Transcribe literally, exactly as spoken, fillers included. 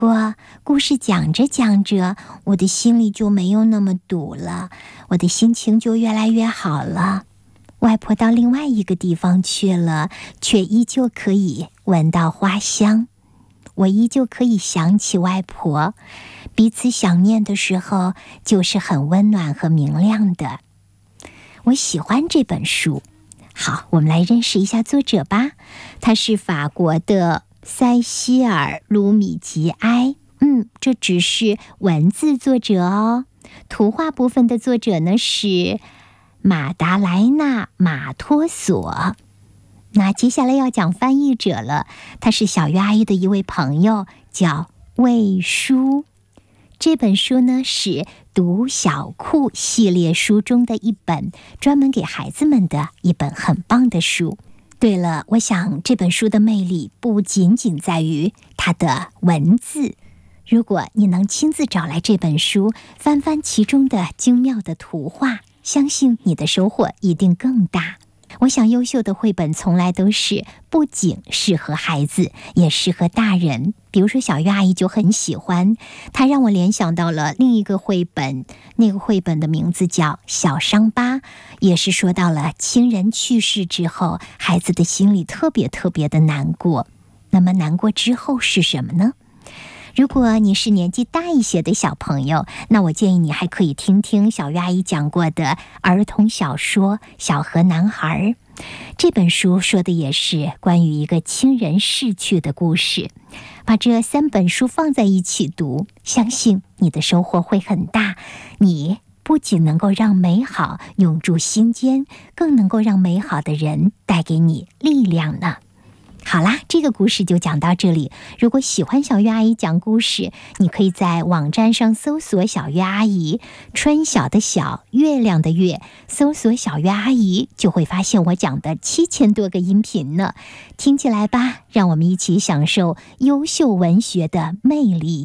不，故事讲着讲着，我的心里就没有那么堵了，我的心情就越来越好了。外婆到另外一个地方去了，却依旧可以闻到花香。我依旧可以想起外婆，彼此想念的时候，就是很温暖和明亮的。我喜欢这本书。好，我们来认识一下作者吧。他是法国的塞西尔·卢米吉埃。嗯，这只是文字作者哦。图画部分的作者呢是马达莱纳·马托索。那接下来要讲翻译者了，他是小鱼阿姨的一位朋友，叫魏书。这本书呢是读小库系列书中的一本，专门给孩子们的一本很棒的书。对了，我想这本书的魅力不仅仅在于它的文字，如果你能亲自找来这本书，翻翻其中的精妙的图画，相信你的收获一定更大。我想优秀的绘本从来都是不仅适合孩子，也适合大人。比如说小鱼阿姨就很喜欢，她让我联想到了另一个绘本，那个绘本的名字叫《小伤疤》，也是说到了亲人去世之后，孩子的心里特别特别的难过。那么难过之后是什么呢？如果你是年纪大一些的小朋友，那我建议你还可以听听小鱼阿姨讲过的儿童小说《小河男孩》。这本书说的也是关于一个亲人逝去的故事。把这三本书放在一起读，相信你的收获会很大。你不仅能够让美好永驻心间，更能够让美好的人带给你力量呢。好啦，这个故事就讲到这里。如果喜欢小鱼阿姨讲故事，你可以在网站上搜索小鱼阿姨，春晓的晓，月亮的月，搜索小鱼阿姨，就会发现我讲的七千多个音频呢。听起来吧，让我们一起享受优秀文学的魅力。